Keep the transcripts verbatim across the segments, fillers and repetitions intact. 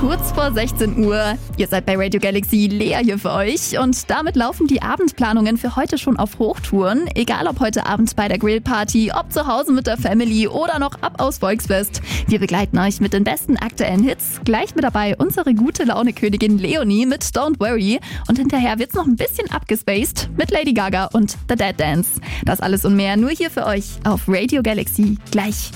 kurz vor sechzehn Uhr. Ihr seid bei Radio Galaxy, Lea hier für euch. Und damit laufen die Abendplanungen für heute schon auf Hochtouren. Egal ob heute Abend bei der Grillparty, ob zu Hause mit der Family oder noch ab aus Volksfest. Wir begleiten euch mit den besten aktuellen Hits. Gleich mit dabei unsere gute Laune-Königin Leonie mit Don't Worry. Und hinterher wird's noch ein bisschen abgespaced mit Lady Gaga und The Dead Dance. Das alles und mehr nur hier für euch auf Radio Galaxy. Gleich.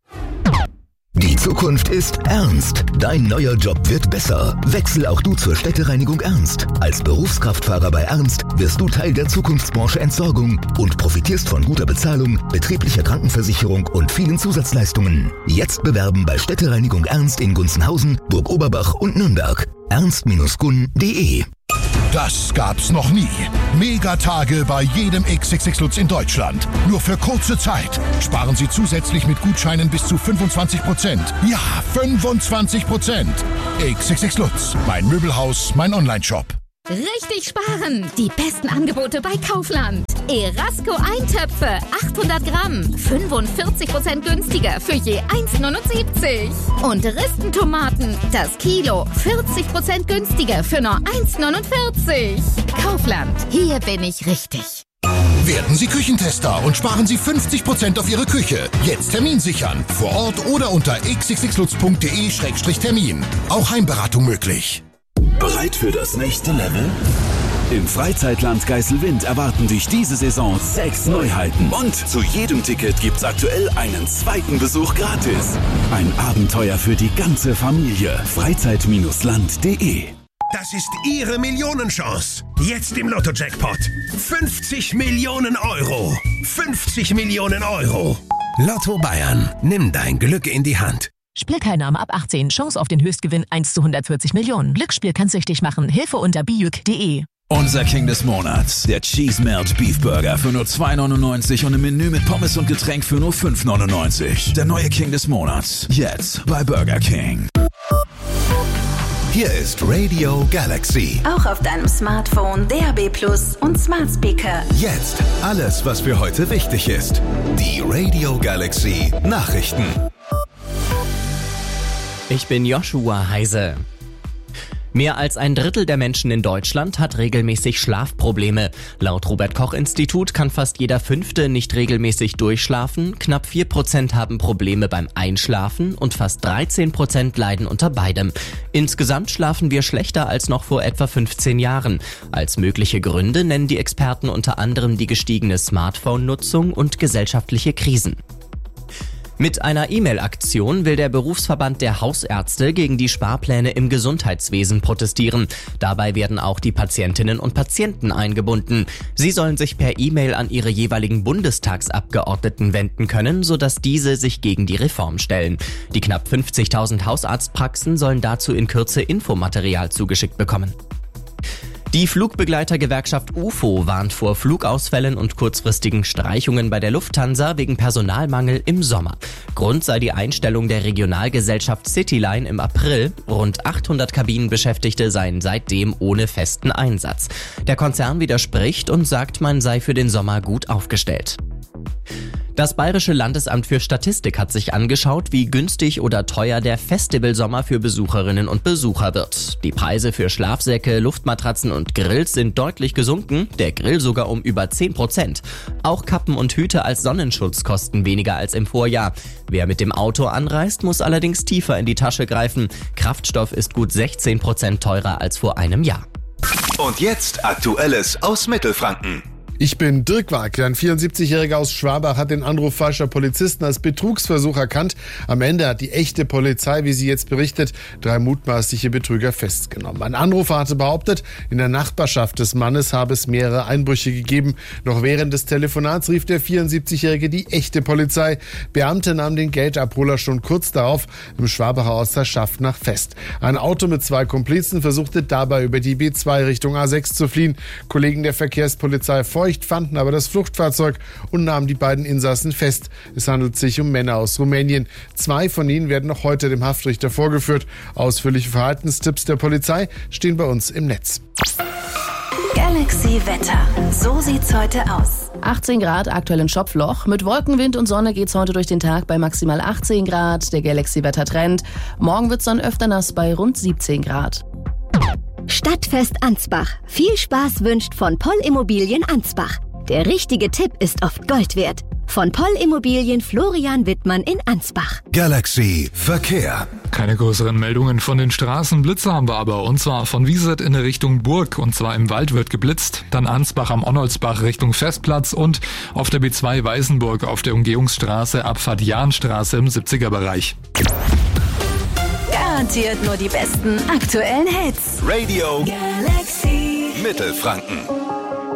Die Zukunft ist ernst. Dein neuer Job wird besser. Wechsel auch du zur Städtereinigung Ernst. Als Berufskraftfahrer bei Ernst wirst du Teil der Zukunftsbranche Entsorgung und profitierst von guter Bezahlung, betrieblicher Krankenversicherung und vielen Zusatzleistungen. Jetzt bewerben bei Städtereinigung Ernst in Gunzenhausen, Burg Oberbach und Nürnberg. ernst Bindestrich gun punkt de. Das gab's noch nie. Megatage bei jedem X X X Lutz in Deutschland. Nur für kurze Zeit. Sparen Sie zusätzlich mit Gutscheinen bis zu fünfundzwanzig Prozent. Ja, fünfundzwanzig Prozent. X X X Lutz, mein Möbelhaus, mein Onlineshop. Richtig sparen! Die besten Angebote bei Kaufland. Erasco Eintöpfe, achthundert Gramm, fünfundvierzig Prozent günstiger für je eins neunundsiebzig. Und Ristentomaten, das Kilo, vierzig Prozent günstiger für nur eins neunundvierzig. Kaufland, hier bin ich richtig. Werden Sie Küchentester und sparen Sie fünfzig Prozent auf Ihre Küche. Jetzt Termin sichern. Vor Ort oder unter x x x lutz punkt de Schrägstrich Termin. Auch Heimberatung möglich. Bereit für das nächste Level? Im Freizeitland Geiselwind erwarten dich diese Saison sechs Neuheiten. Und zu jedem Ticket gibt's aktuell einen zweiten Besuch gratis. Ein Abenteuer für die ganze Familie. freizeit Land punkt de. Das ist Ihre Millionenchance. Jetzt im Lotto-Jackpot. fünfzig Millionen Euro. fünfzig Millionen Euro. Lotto Bayern. Nimm dein Glück in die Hand. Spielteilnahme ab achtzehn. Chance auf den Höchstgewinn eins zu hundertvierzig Millionen. Glücksspiel kann süchtig machen. Hilfe unter bijuk punkt de. Unser King des Monats, der Cheese Melt Beef Burger für nur zwei neunundneunzig und im Menü mit Pommes und Getränk für nur fünf neunundneunzig. Der neue King des Monats, jetzt bei Burger King. Hier ist Radio Galaxy. Auch auf deinem Smartphone, D A B Plus und Smart Speaker. Jetzt alles, was für heute wichtig ist. Die Radio Galaxy Nachrichten. Ich bin Joshua Heise. Mehr als ein Drittel der Menschen in Deutschland hat regelmäßig Schlafprobleme. Laut Robert-Koch-Institut kann fast jeder Fünfte nicht regelmäßig durchschlafen, knapp vier Prozent haben Probleme beim Einschlafen und fast dreizehn Prozent leiden unter beidem. Insgesamt schlafen wir schlechter als noch vor etwa fünfzehn Jahren. Als mögliche Gründe nennen die Experten unter anderem die gestiegene Smartphone-Nutzung und gesellschaftliche Krisen. Mit einer E-Mail-Aktion will der Berufsverband der Hausärzte gegen die Sparpläne im Gesundheitswesen protestieren. Dabei werden auch die Patientinnen und Patienten eingebunden. Sie sollen sich per E-Mail an ihre jeweiligen Bundestagsabgeordneten wenden können, sodass diese sich gegen die Reform stellen. Die knapp fünfzigtausend Hausarztpraxen sollen dazu in Kürze Infomaterial zugeschickt bekommen. Die Flugbegleitergewerkschaft U F O warnt vor Flugausfällen und kurzfristigen Streichungen bei der Lufthansa wegen Personalmangel im Sommer. Grund sei die Einstellung der Regionalgesellschaft Cityline im April. Rund achthundert Kabinenbeschäftigte seien seitdem ohne festen Einsatz. Der Konzern widerspricht und sagt, man sei für den Sommer gut aufgestellt. Das Bayerische Landesamt für Statistik hat sich angeschaut, wie günstig oder teuer der Festivalsommer für Besucherinnen und Besucher wird. Die Preise für Schlafsäcke, Luftmatratzen und Grills sind deutlich gesunken, der Grill sogar um über zehn Prozent. Auch Kappen und Hüte als Sonnenschutz kosten weniger als im Vorjahr. Wer mit dem Auto anreist, muss allerdings tiefer in die Tasche greifen. Kraftstoff ist gut sechzehn Prozent teurer als vor einem Jahr. Und jetzt Aktuelles aus Mittelfranken. Ich bin Dirk Wag. Ein vierundsiebzigjähriger aus Schwabach hat den Anruf falscher Polizisten als Betrugsversuch erkannt. Am Ende hat die echte Polizei, wie sie jetzt berichtet, drei mutmaßliche Betrüger festgenommen. Ein Anrufer hatte behauptet, in der Nachbarschaft des Mannes habe es mehrere Einbrüche gegeben. Noch während des Telefonats rief der vierundsiebzigjährige die echte Polizei. Beamte nahmen den Geldabholer schon kurz darauf im Schwabacher Ortsteil Schaffnach fest. Ein Auto mit zwei Komplizen versuchte dabei über die B zwei Richtung A sechs zu fliehen. Kollegen der Verkehrspolizei Feucht fanden aber das Fluchtfahrzeug und nahmen die beiden Insassen fest. Es handelt sich um Männer aus Rumänien. Zwei von ihnen werden noch heute dem Haftrichter vorgeführt. Ausführliche Verhaltenstipps der Polizei stehen bei uns im Netz. Galaxy Wetter. So sieht's heute aus. achtzehn Grad aktuell in Schopfloch. Mit Wolken, Wind und Sonne geht's heute durch den Tag bei maximal achtzehn Grad. Der Galaxy-Wetter-Trend. Morgen wird's dann öfter nass bei rund siebzehn Grad. Stadtfest Ansbach. Viel Spaß wünscht von Poll Immobilien Ansbach. Der richtige Tipp ist oft Gold wert. Von Poll Immobilien Florian Wittmann in Ansbach. Galaxy Verkehr. Keine größeren Meldungen von den Straßen. Blitze haben wir aber, und zwar von Wieset in Richtung Burg, und zwar im Wald wird geblitzt. Dann Ansbach am Onnolsbach Richtung Festplatz und auf der B zwei Weißenburg auf der Umgehungsstraße Abfahrt Jahnstraße im siebziger Bereich. Garantiert nur die besten aktuellen Hits. Radio Galaxy Mittelfranken.